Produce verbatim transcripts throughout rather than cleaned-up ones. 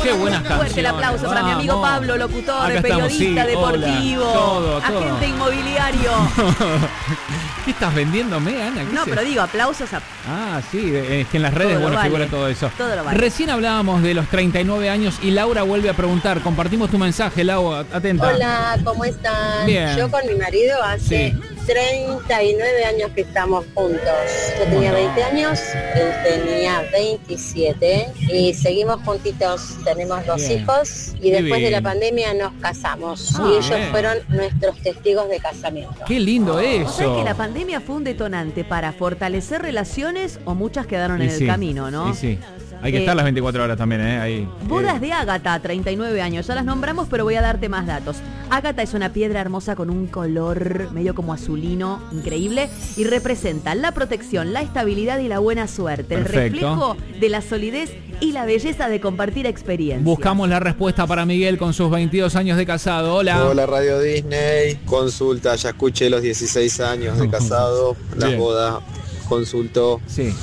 Qué buenas canciones. Fuerte el aplauso para mi amigo Vamos. Pablo, locutor, Acá estamos, periodista sí, deportivo, hola. Todo, todo. agente inmobiliario. ¿Qué estás vendiéndome, Ana? ¿Qué No, se- pero digo, aplausos a... Ah, sí, es que en las redes, Todo lo bueno, vale. figura todo eso. Todo lo vale. Recién hablábamos de los treinta y nueve años y Laura vuelve a preguntar. Compartimos tu mensaje, Lau, atenta. Hola, ¿cómo están? Bien. Yo con mi marido hace Sí. treinta y nueve años que estamos juntos. Yo tenía Bueno. veinte años, él tenía veintisiete y seguimos juntitos. Tenemos dos Bien. hijos y Qué después de la bien. pandemia nos casamos Ah, y ellos bien. fueron nuestros testigos de casamiento. Qué lindo ¿Vos sabés eso. que la pandemia fue un detonante para fortalecer relaciones o muchas quedaron Y en el sí, camino, ¿no? y sí. Hay que Eh, estar las veinticuatro horas también, ¿eh? Ahí. Bodas Eh, de Ágata, treinta y nueve años. Ya las nombramos, pero voy a darte más datos. Ágata es una piedra hermosa con un color medio como azulino, increíble, y representa la protección, la estabilidad y la buena suerte. El Perfecto. reflejo de la solidez y la belleza de compartir experiencias. Buscamos la respuesta para Miguel con sus veintidós años de casado. Hola. Hola Radio Disney, consulta, ya escuché los dieciséis años de casado, las Bien. bodas, consultó Sí.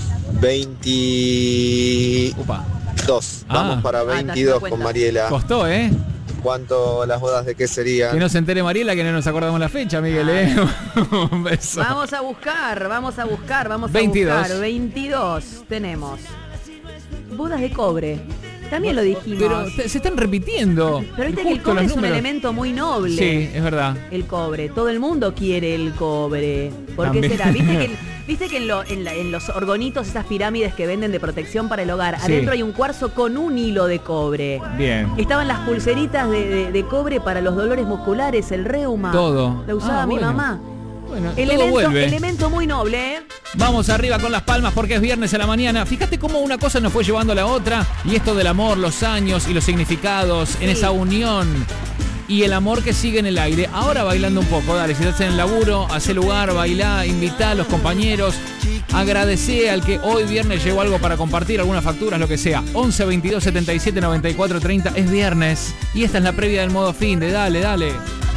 veintidós, Upa. vamos Ah. para Ah, te has veintidós dado con cuenta. Mariela. Costó, ¿eh? ¿Cuánto las bodas de qué serían? Que no se entere Mariela que no nos acordamos la fecha, Miguel, ¿eh? Un beso. Vamos a buscar, vamos a buscar, vamos veintidós. a buscar. veintidós tenemos. Bodas de cobre. También lo dijimos. Pero te- se están repitiendo. Pero viste que el Justo cobre los es un números. elemento muy noble. Sí, es verdad. El cobre. Todo el mundo quiere el cobre. ¿Por qué También. será? ¿Viste que, viste que en, lo- en la- en los orgonitos, esas pirámides que venden de protección para el hogar, Sí. adentro hay un cuarzo con un hilo de cobre? Bien. Estaban las pulseritas de, de- de cobre para los dolores musculares, el reuma. Todo. La usaba Ah, mi bueno. mamá. Bueno, todo Elemento, vuelve. elemento muy noble, ¿eh? Vamos arriba con las palmas porque es viernes a la mañana. Fíjate cómo una cosa nos fue llevando a la otra. Y esto del amor, los años y los significados en Sí. esa unión. Y el amor que sigue en el aire. Ahora bailando un poco, dale, si estás en el laburo, hace lugar, bailá, invitá a los compañeros. Agradecé al que hoy viernes llegó algo para compartir, algunas facturas, lo que sea. once veintidós setenta y siete noventa y cuatro treinta, es viernes. Y esta es la previa del modo fin de dale, dale.